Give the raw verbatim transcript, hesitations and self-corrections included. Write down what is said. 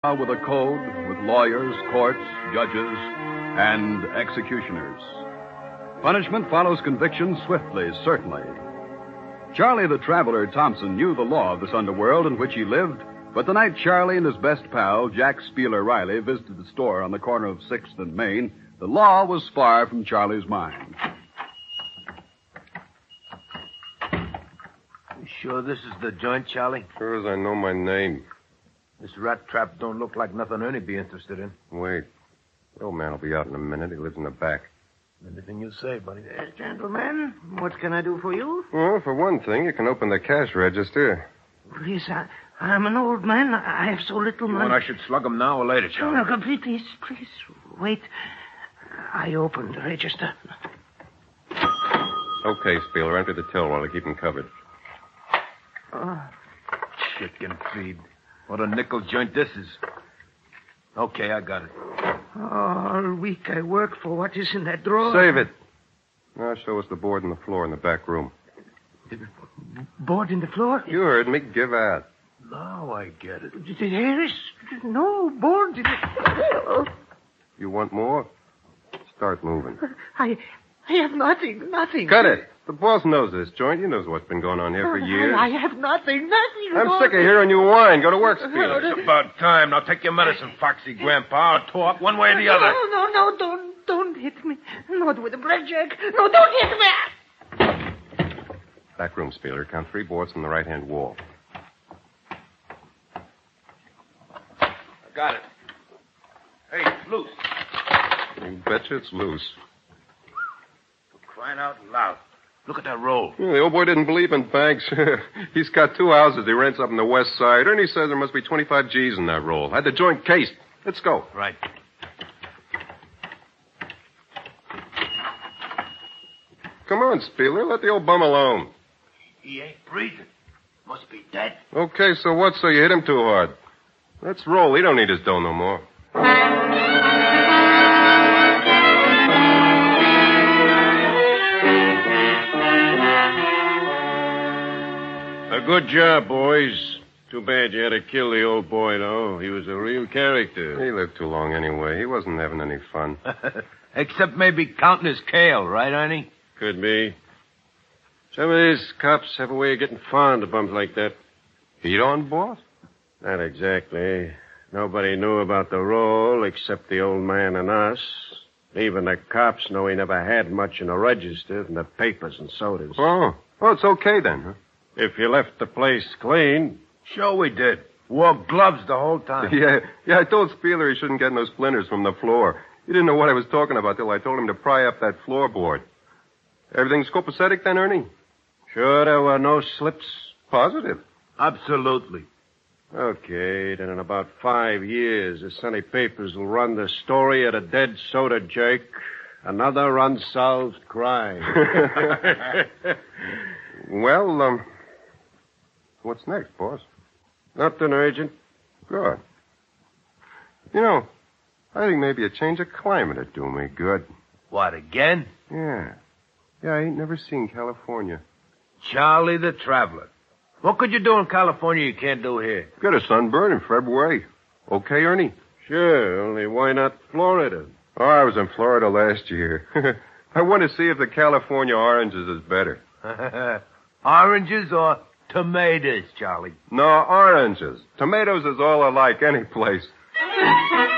with a code, with lawyers, courts, judges, and executioners. Punishment follows conviction swiftly, certainly. Charlie the Traveler Thompson knew the law of this underworld in which he lived, but the night Charlie and his best pal, Jack Spieler Riley, visited the store on the corner of sixth and Main, the law was far from Charlie's mind. You sure this is the joint, Charlie? Sure as I know my name. This rat trap don't look like nothing Ernie'd be interested in. Wait. The old man will be out in a minute. He lives in the back. Anything you say, buddy. Uh, gentlemen, what can I do for you? Well, for one thing, you can open the cash register. Please, I, I'm an old man. I have so little You money. want I should slug him now or later, No, Charlie? no, please, please, please, wait. I opened the register. Okay, Spieler, enter the till while I keep him covered. Oh, Chicken feed. What a nickel joint this is. Okay, I got it. all week I worked for what is in that drawer. Save it. Now show us the board and the floor in the back room. Board in the floor? You heard me. Give out. Now I get it. There is no board in the... You want more? Start moving. I, I have nothing, nothing. Cut it. The boss knows this joint. He knows what's been going on here for years. I, I have nothing, nothing. I'm sick of hearing you whine. Go to work, Spieler. It's about time. Now take your medicine, Foxy Grandpa, or talk one way or the other. No, no, no, don't, don't hit me. Not with a blackjack. No, don't hit me. Back room, Spieler. Count three boards from the right-hand wall. I got it. Hey, it's loose. You betcha it's loose. Crying out loud. Look at that roll. Yeah, the old boy didn't believe in banks. He's got two houses he rents up on the west side. Ernie says there must be twenty-five G's in that roll. Had the joint cased. Let's go. Right. Come on, Spieler. Let the old bum alone. He ain't breathing. Must be dead. Okay, so what? So you hit him too hard. Let's roll. He don't need his dough no more. A good job, boys. Too bad you had to kill the old boy, though. He was a real character. He lived too long anyway. He wasn't having any fun. Except maybe counting his kale, right, Ernie? Could be. Some of these cops have a way of getting fond of bums like that. Heat on, boss? Not exactly. Nobody knew about the roll except the old man and us. Even the cops know he never had much in the register than the papers and sodas. Oh. Oh, it's okay then, huh? If you left the place clean. Sure we did. Wore gloves the whole time. Yeah, yeah, I told Spieler he shouldn't get no splinters from the floor. He didn't know what I was talking about till I told him to pry up that floorboard. Everything's copacetic then, Ernie? Sure there were no slips? Positive. Absolutely. Okay, then in about five years, the Sunday papers will run the story of the dead soda jerk. Another unsolved crime. Well, um, what's next, boss? Nothing urgent. Good. You know, I think maybe a change of climate would do me good. What, again? Yeah. Yeah, I ain't never seen California. Charlie the Traveler. What could you do in California you can't do here? Get a sunburn in February. Okay, Ernie? Sure, only why not Florida? Oh, I was in Florida last year. I want to see if the California oranges is better. Oranges or tomatoes, Charlie? No, oranges. Tomatoes is all alike any place.